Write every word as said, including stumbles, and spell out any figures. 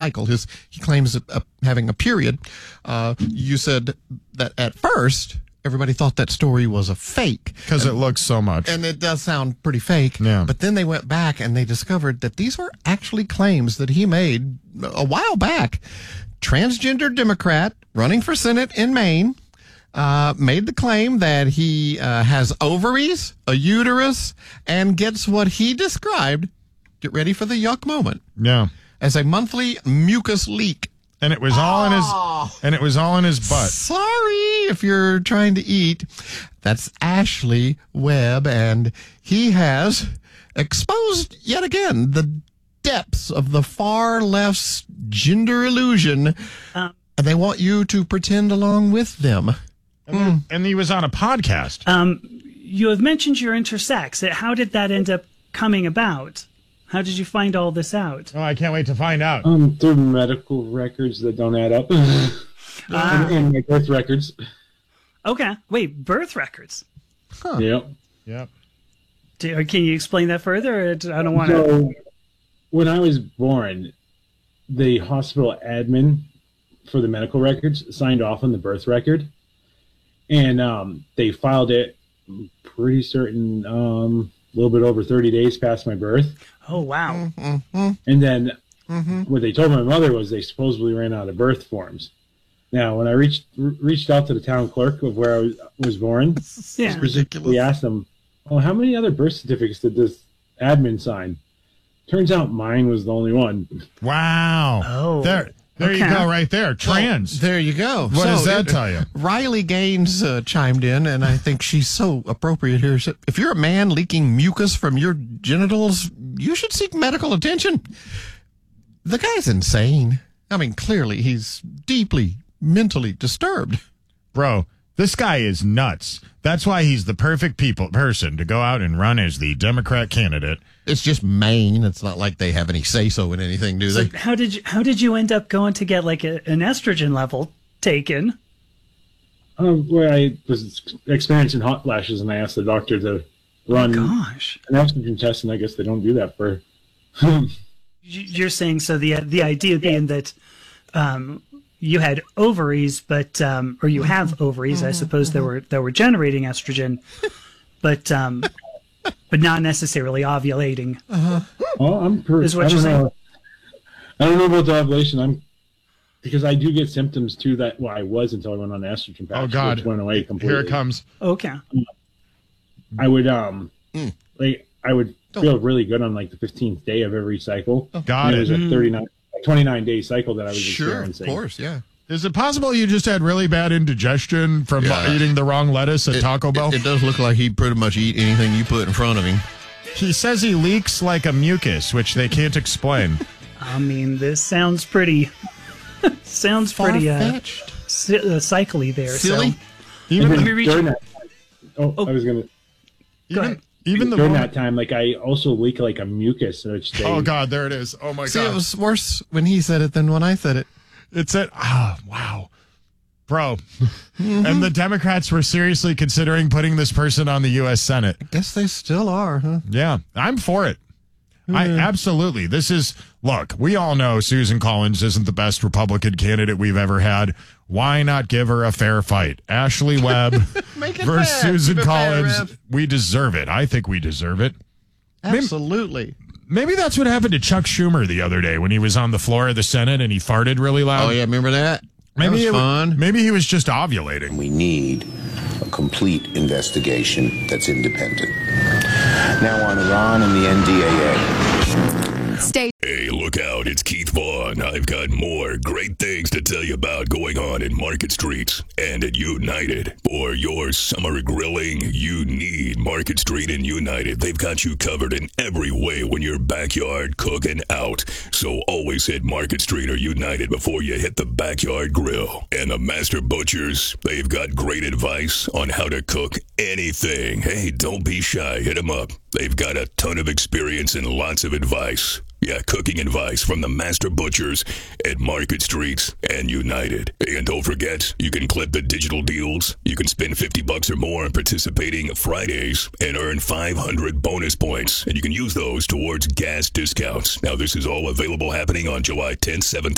cycle. His he claims a, a, having a period. Uh, you said that at first everybody thought that story was a fake because it looks so much, and it does sound pretty fake. Yeah. But then they went back and they discovered that these were actually claims that he made a while back. Transgender Democrat running for Senate in Maine. Uh, made the claim that he uh, has ovaries, a uterus, and gets what he described, get ready for the yuck moment, yeah, as a monthly mucus leak. And it was all in his, and it was all in his butt. Sorry if you're trying to eat. That's Ashley Webb, and he has exposed yet again the depths of the far left's gender illusion, Um, and they want you to pretend along with them. And, and he was on a podcast. Um, you have mentioned you're intersex. How did that end up coming about? How did you find all this out? Oh, I can't wait to find out. Um, through medical records that don't add up, Ah. and, and my birth records. Okay. Wait, birth records. Huh. Yep. Yep. Do, or can you explain that further? Or d- I don't want to. So, when I was born, the hospital admin for the medical records signed off on the birth record, and um, they filed it. I'm pretty certain um, a little bit over thirty days past my birth. Oh, wow. Mm-hmm. And then Mm-hmm. what they told my mother was they supposedly ran out of birth forms. Now, when I reached re- reached out to the town clerk of where I was, was born, Yeah. we asked them, "Oh, how many other birth certificates did this admin sign?" Turns out mine was the only one. Wow. Oh. There, there you Okay. go, right there. Trans. Oh, there you go. What does that it- tell you? Riley Gaines uh, chimed in, and I think she's so appropriate here. She said, if you're a man leaking mucus from your genitals, you should seek medical attention. The guy's insane. I mean, clearly he's deeply mentally disturbed. Bro, this guy is nuts. That's why he's the perfect people person to go out and run as the Democrat candidate. It's just Maine. It's not like they have any say-so in anything, do So they? how did you how did you end up going to get like a, an estrogen level taken? Um, where I was experiencing hot flashes, and I asked the doctor to run Gosh. an estrogen test, and I guess they don't do that for. You- You're saying so the the idea being that um, you had ovaries, but um, or you have ovaries, I suppose that were that were generating estrogen, but um, but not necessarily ovulating. Well, I'm per- Is what I don't you're saying? know. I don't know about the ovulation. I'm because I do get symptoms too. That well, I was until I went on estrogen patch. Oh, God. Which went away completely. Here it comes. Okay. I would um Mm. like I would feel really good on like the fifteenth day of every cycle. Got And it it. was a thirty-nine, twenty-nine day cycle that I was Sure, of experiencing. course, yeah. Is it possible you just had really bad indigestion from Yeah. eating the wrong lettuce at Taco Bell? It, it does look like he'd pretty much eat anything you put in front of him. He says he leaks like a mucus, which they can't explain. I mean, this sounds pretty sounds pretty uh, Far-fetched. si- uh, cycly there. Silly. So. Even Let the, me reach. During that, oh, Oh. I was gonna. Go even, ahead. even the during moment- that time, like I also leak like a mucus, which they. Oh God, there it is. Oh my See, God. it was worse when he said it than when I said it. It said, ah, wow. Bro. And the Democrats were seriously considering putting this person on the U S Senate. Guess they still are, huh? Yeah, I'm for it. I absolutely. This is, look, we all know Susan Collins isn't the best Republican candidate we've ever had. Why not give her a fair fight? Ashley Webb Make it versus fair. Susan Keep it fair, Collins. Rev. We deserve it. I think we deserve it. Absolutely. Maybe that's what happened to Chuck Schumer the other day when he was on the floor of the Senate and he farted really loud. Oh, yeah, remember that? That was it, fun. Maybe he was just ovulating. We need a complete investigation that's independent. Now on Iran and the N D A A. Stay. Hey, look out, it's Keith Vaughn. I've got more great things to tell you about going on in Market Street and at United. For your summer grilling, you need Market Street and United. They've got you covered in every way when you're backyard cooking out. So always hit Market Street or United before you hit the backyard grill. And the Master Butchers, they've got great advice on how to cook anything. Hey, don't be shy, hit them up. They've got a ton of experience and lots of advice. Yeah, cooking advice from the Master Butchers at Market Street and United. And don't forget, you can clip the digital deals. You can spend fifty bucks or more on participating Fridays and earn five hundred bonus points. And you can use those towards gas discounts. Now, this is all available happening on July tenth, seventeenth.